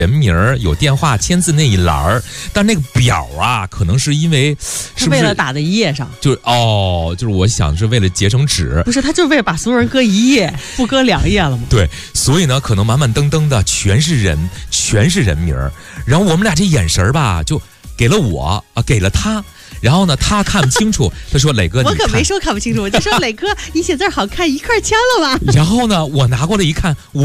人名儿有电话签字那一栏儿，但那个表啊，可能是因为是不是为了打在一页上， 就是我想是为了节省纸， 不是他就是为了把所有人搁一页，不搁2页了吗？ 对，所以呢，可能满满登登的全是人名儿，然后我们俩这眼神儿吧，就给了我啊，给了他。然后呢，他看不清楚，他说：“磊哥， 我可没说看不清楚，我就说磊哥，你写字好看，一块签了吧。” 然后呢，我拿过来一看，